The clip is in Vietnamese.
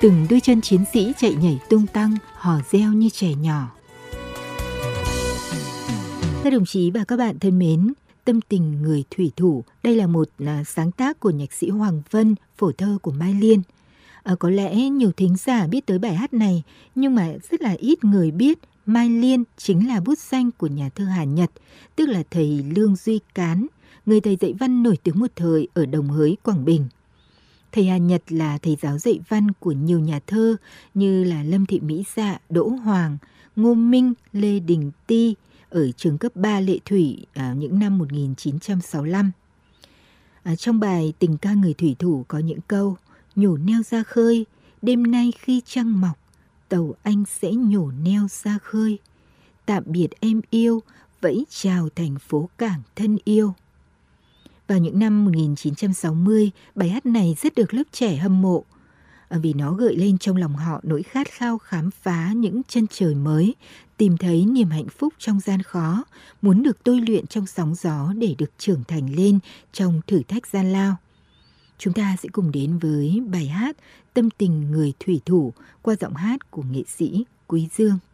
Từng đôi chân chiến sĩ chạy nhảy tung tăng, hò reo như trẻ nhỏ. Các đồng chí và các bạn thân mến, Tâm tình người thủy thủ, đây là một sáng tác của nhạc sĩ Hoàng Vân, phổ thơ của Mai Liên. Có lẽ nhiều thính giả biết tới bài hát này, nhưng mà rất là ít người biết Mai Liên chính là bút danh của nhà thơ Hà Nhật, tức là thầy Lương Duy Cán, người thầy dạy văn nổi tiếng một thời ở Đồng Hới, Quảng Bình. Thầy Hà Nhật là thầy giáo dạy văn của nhiều nhà thơ như là Lâm Thị Mỹ Dạ, Đỗ Hoàng, Ngô Minh, Lê Đình Ti ở trường cấp 3 Lệ Thủy những năm 1965. Trong bài Tình ca người thủy thủ có những câu: nhổ neo ra khơi, đêm nay khi trăng mọc, tàu anh sẽ nhổ neo ra khơi. Tạm biệt em yêu, vẫy chào thành phố cảng thân yêu. Vào những năm 1960, bài hát này rất được lớp trẻ hâm mộ, vì nó gợi lên trong lòng họ nỗi khát khao khám phá những chân trời mới, tìm thấy niềm hạnh phúc trong gian khó, muốn được tôi luyện trong sóng gió để được trưởng thành lên trong thử thách gian lao. Chúng ta sẽ cùng đến với bài hát Tâm tình người thủy thủ qua giọng hát của nghệ sĩ Quý Dương.